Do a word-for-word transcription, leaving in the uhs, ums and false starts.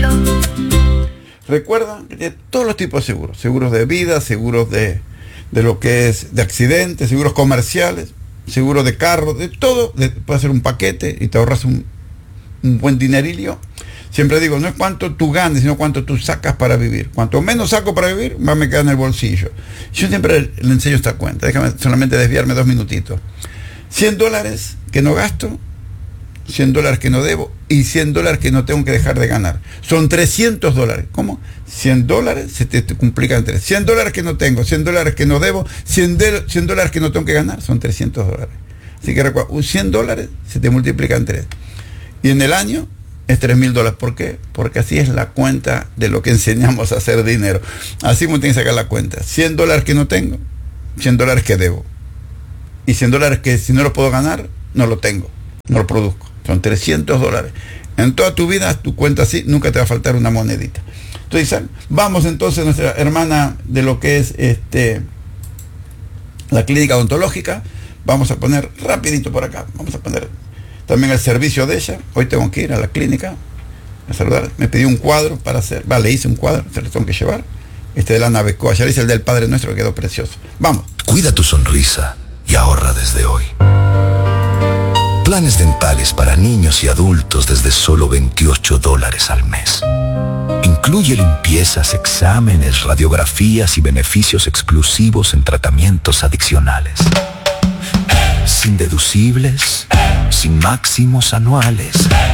Recuerda que tiene todos los tipos de seguros. Seguros de vida, seguros de, de lo que es de accidentes, seguros comerciales, seguros de carro, de todo. De, puede hacer un paquete y te ahorras un, un buen dinerillo. Siempre digo, no es cuánto tú ganes, sino cuánto tú sacas para vivir. Cuanto menos saco para vivir, más me queda en el bolsillo. Yo siempre le enseño esta cuenta. Déjame solamente desviarme dos minutitos. cien dólares que no gasto, cien dólares que no debo y cien dólares que no tengo que dejar de ganar. Son trescientos dólares. ¿Cómo? cien dólares se te, te complican tres. cien dólares que no tengo, cien dólares que no debo, cien, de, cien dólares que no tengo que ganar, son trescientos dólares. Así que recuerda, cien dólares se te multiplican tres. Y en el año es tres mil dólares. ¿Por qué? Porque así es la cuenta de lo que enseñamos a hacer dinero. Así me tienes que sacar la cuenta. cien dólares que no tengo, cien dólares que debo. Y cien dólares que si no lo puedo ganar, no lo tengo, no lo produzco. Son trescientos dólares. En toda tu vida, tu cuenta así, nunca te va a faltar una monedita. Entonces, vamos entonces a nuestra hermana de lo que es este la clínica odontológica. Vamos a poner rapidito por acá. Vamos a poner también el servicio de ella. Hoy tengo que ir a la clínica a saludar. Me pidió un cuadro para hacer. Vale, le hice un cuadro, se lo tengo que llevar. Este de la Navecoa. Ya le hice el del Padre Nuestro, que quedó precioso. Vamos. Cuida tu sonrisa y ahorra desde hoy. Planes dentales para niños y adultos desde solo veintiocho dólares al mes. Incluye limpiezas, exámenes, radiografías y beneficios exclusivos en tratamientos adicionales. Sin deducibles, sin máximos anuales,